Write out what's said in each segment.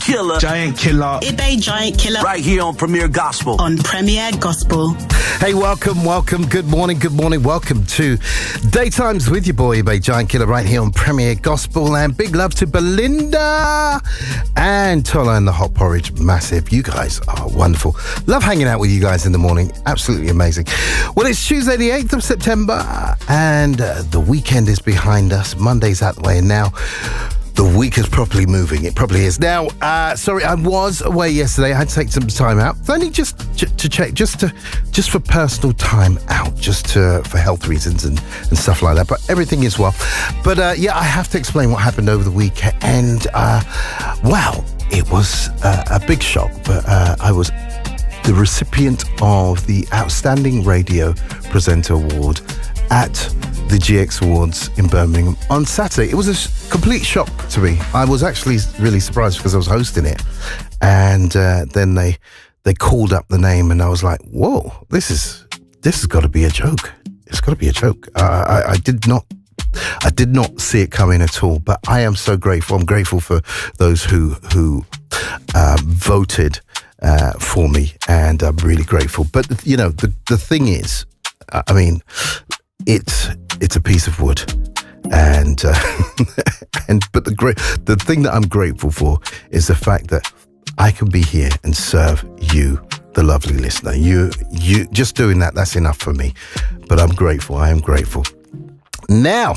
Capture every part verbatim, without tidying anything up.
Killer. Giant Killer. Ibe Giant Killer. Right here on Premier Gospel. On Premier Gospel. Hey, welcome, welcome. Good morning, good morning. Welcome to Daytimes with your boy, Ibe Giant Killer, right here on Premier Gospel. And big love to Belinda and Tola and the Hot Porridge. Massive. You guys are wonderful. Love hanging out with you guys in the morning. Absolutely amazing. Well, it's Tuesday, the eighth of September, and uh, the weekend is behind us. Monday's out the way, and now the week is properly moving. It probably is. Now, uh, sorry, I was away yesterday. I had to take some time out. Only just to, to check, just to, just for personal time out, just to, for health reasons and, and stuff like that. But everything is well. But uh, yeah, I have to explain what happened over the weekend. And, uh, wow, it was uh, a big shock. But uh, I was the recipient of the Outstanding Radio Presenter Award at the G X Awards in Birmingham on Saturday. It was a sh- complete shock to me. I was actually really surprised because I was hosting it, and uh, then they they called up the name, and I was like, "Whoa, this is this has got to be a joke. It's got to be a joke." Uh, I, I did not. I did not see it coming at all, but I am so grateful. I'm grateful for those who who uh, voted uh, for me, and I'm really grateful. But you know, the the thing is, I mean, it's it's a piece of wood, and uh, and but the great the thing that I'm grateful for is the fact that I can be here and serve you, the lovely listener. You you just doing that, that's enough for me. But I'm grateful. I am grateful. Now,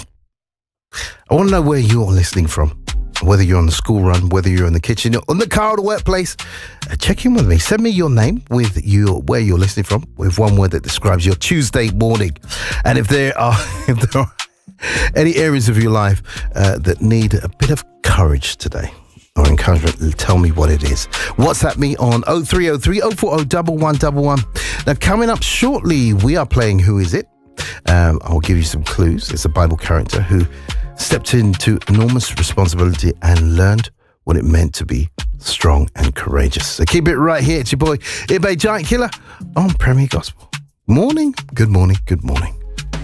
I want to know where you're listening from. Whether you're on the school run, whether you're in the kitchen, on the car or the workplace, uh, check in with me. Send me your name with your where you're listening from, with one word that describes your Tuesday morning. And if there are, if there are any areas of your life uh, that need a bit of courage today or encouragement, tell me what it is. WhatsApp me on oh three oh three, oh four oh, one one one one. Now, coming up shortly, we are playing Who Is It? Um, I'll give you some clues. It's a Bible character who stepped into enormous responsibility and learned what it meant to be strong and courageous. So keep it right here. It's your boy, Ibe Giant Killer on Premier Gospel. Morning, good morning, good morning.